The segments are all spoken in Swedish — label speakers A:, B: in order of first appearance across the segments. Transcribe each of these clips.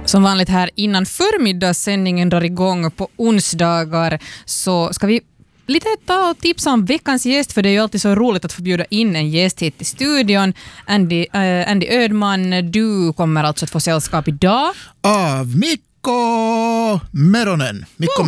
A: Som vanligt här innan förmiddagssändningen drar igång på onsdagar så ska vi lite ta och tipsa om veckans gäst, för det är ju alltid så roligt att få bjuda in en gäst hit till studion. Andy Ödman, du kommer alltså att få sällskap idag.
B: Av Mikko Meronen.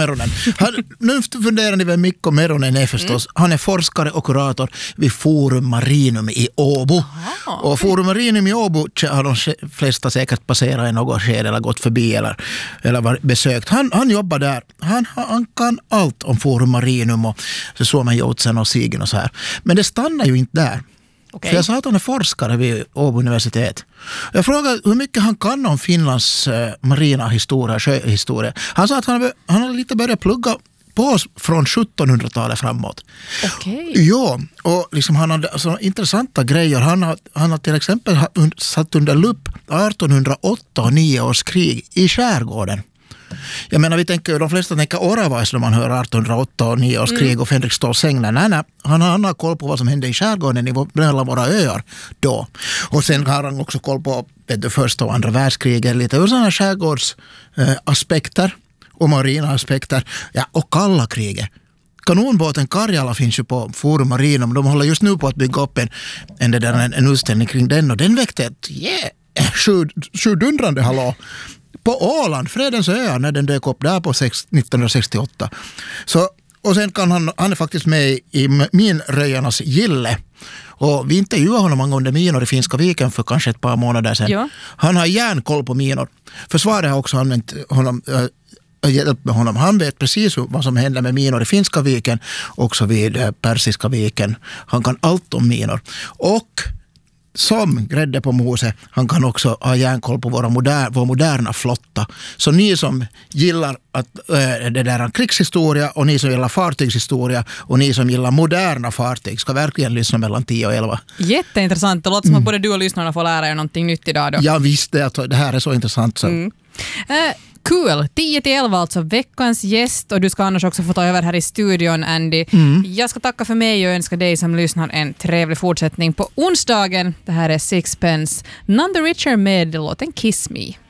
B: Nu funderar ni vem Mikko Meronen är förstås. Han är forskare och kurator vid Forum Marinum i Åbo. Och Forum Marinum i Åbo har de flesta säkert passerat i något skede eller gått förbi eller besökt. Han jobbar där. Han kan allt om Forum Marinum och Suomenjoutsen och Sigen och så här. Men det stannar ju inte där.
A: Okay.
B: För jag sa att han är forskare vid Åbo universitet. Jag frågade hur mycket han kan om Finlands marina historia, sjöhistoria. Han sa att han har lite börjat plugga på oss från 1700-talet framåt.
A: Okay.
B: Ja, och liksom han hade så intressanta grejer. Han har till exempel satt under lupp 1808 och 9 års krig i skärgården. Jag menar, de flesta tänker Oravais när man hör 1808 och 9 års krig och Fänrik Ståls sägner. Nej, han har koll på vad som hände i skärgården mellan våra öar då. Och sen har han också koll på första och andra världskriget, lite ur sådana skärgårdsaspekter och marina aspekter. Ja, och kalla kriget. Kanonbåten Karjala finns ju på Forum Marinum. De håller just nu på att bygga upp en utställning kring den, och den väckte ett sjudundrande hallå. På Åland, Fredens öar, när den dök upp där på 1968. Så, och sen kan han är faktiskt med i minröjarnas gille. Och vi intervjuade honom angående minor i Finska viken för kanske ett par månader sedan.
A: Ja.
B: Han har järnkoll på minor. Försvaret har också använt honom, hjälpt med honom. Han vet precis vad som händer med minor i Finska viken, också vid Persiska viken. Han kan allt om minor. Och som grädde på moset, han kan också ha järnkoll på vår moderna flotta. Så ni som gillar det där krigshistoria, och ni som gillar fartygshistoria, och ni som gillar moderna fartyg ska verkligen lyssna mellan 10 och 11.
A: Jätteintressant. Det låter som att både du och lyssnarna får lära er någonting nytt idag då.
B: Ja visst, det här är så intressant. Så.
A: Kul. 10-11 alltså veckans gäst, och du ska annars också få ta över här i studion, Andy. Jag ska tacka för mig och önska dig som lyssnar en trevlig fortsättning på onsdagen. Det här är Sixpence, None the Richer med låten Kiss Me.